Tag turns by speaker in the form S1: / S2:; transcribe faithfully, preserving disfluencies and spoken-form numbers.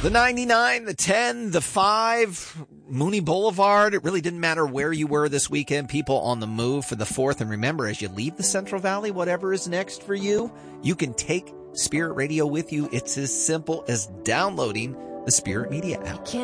S1: The ninety-nine, the ten, the five, Mooney Boulevard. It really didn't matter where you were this weekend. People on the move for the fourth. And remember, as you leave the Central Valley, whatever is next for you, you can take Spirit Radio with you. It's as simple as downloading the Spirit Media app.